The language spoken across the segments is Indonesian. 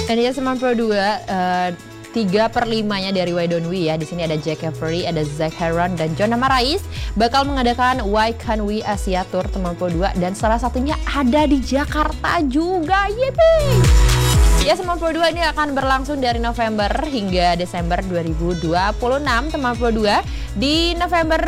Dan ya 92 3/5-nya dari Why Don't We ya. Di sini ada Jack Avery, ada Zac Heron dan Jonah Marais bakal mengadakan Why Can't We Asia Tour teman 92 dan salah satunya ada di Jakarta juga. Yippee! Ya 92 ini akan berlangsung dari November hingga Desember 2026 teman 92. Di November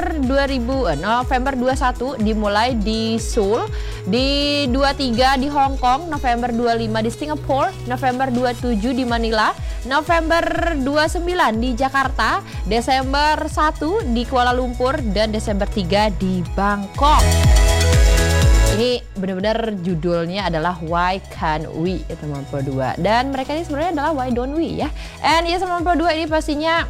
21 dimulai di Seoul, di 23 di Hong Kong, November 25 di Singapura, November 27 di Manila, November 29 di Jakarta, Desember 1 di Kuala Lumpur, dan Desember 3 di Bangkok. Ini benar-benar judulnya adalah Why Can't We ya teman 92. Dan mereka ini sebenarnya adalah Why Don't We ya. And ya teman 92 ini pastinya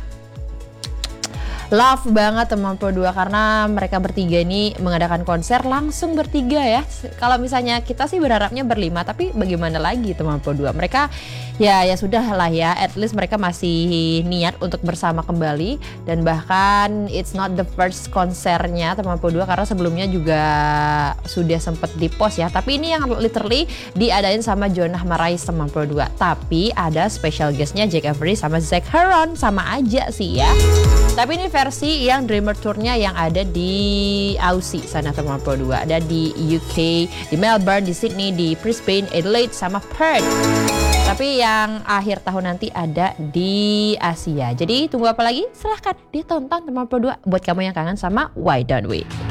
love banget teman 92 karena mereka bertiga ini mengadakan konser langsung bertiga ya. Kalau misalnya kita sih berharapnya berlima, tapi bagaimana lagi teman 92. Mereka ya sudah lah ya, at least mereka masih niat untuk bersama kembali. Dan bahkan it's not the first konsernya teman 92 karena sebelumnya juga sudah sempat di post ya. Tapi ini yang literally diadain sama Jonah Marais teman 92. Tapi ada special guestnya Jack Avery sama Zac Heron, sama aja sih ya. Tapi ini versi yang Dreamer Tour-nya yang ada di Aussie sana teman 92. Ada di UK, di Melbourne, di Sydney, di Brisbane, Adelaide, sama Perth. Tapi yang akhir tahun nanti ada di Asia. Jadi tunggu apa lagi? Silahkan ditonton teman 92 buat kamu yang kangen sama Why Don't We.